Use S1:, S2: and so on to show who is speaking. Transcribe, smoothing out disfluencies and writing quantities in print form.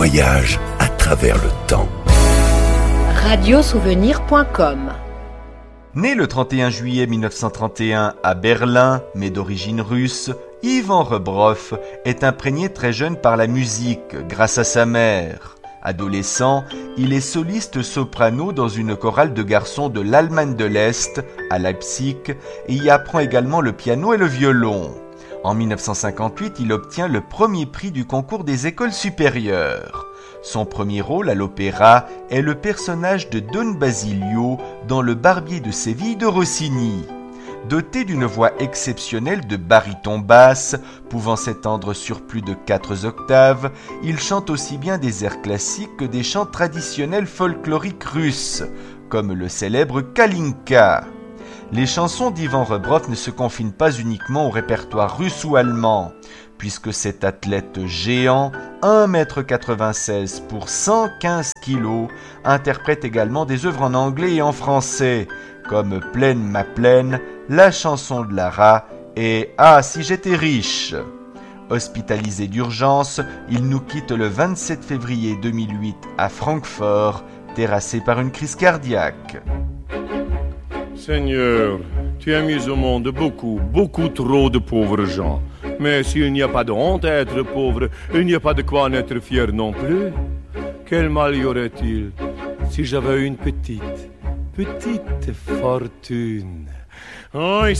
S1: voyage à travers le temps.
S2: Radiosouvenir.com.
S3: Né le 31 juillet 1931 à Berlin, mais d'origine russe, Ivan Rebroff est imprégné très jeune par la musique grâce à sa mère. Adolescent, il est soliste soprano dans une chorale de garçons de l'Allemagne de l'Est, à Leipzig, et y apprend également le piano et le violon. En 1958, il obtient le premier prix du concours des écoles supérieures. Son premier rôle à l'opéra est le personnage de Don Basilio dans Le Barbier de Séville de Rossini. Doté d'une voix exceptionnelle de baryton basse, pouvant s'étendre sur plus de 4 octaves, il chante aussi bien des airs classiques que des chants traditionnels folkloriques russes, comme le célèbre Kalinka. Les chansons d'Ivan Rebroff ne se confinent pas uniquement au répertoire russe ou allemand, puisque cet athlète géant, 1,96 m pour 115 kg, interprète également des œuvres en anglais et en français, comme Plaine ma plaine, La chanson de Lara et Ah si j'étais riche. Hospitalisé d'urgence, il nous quitte le 27 février 2008 à Francfort, terrassé par une crise cardiaque.
S4: Seigneur, tu as mis au monde beaucoup trop de pauvres gens. Mais s'il n'y a pas de honte à être pauvre, il n'y a pas de quoi en être fier non plus. Quel mal y aurait-il si j'avais une petite fortune? Oh,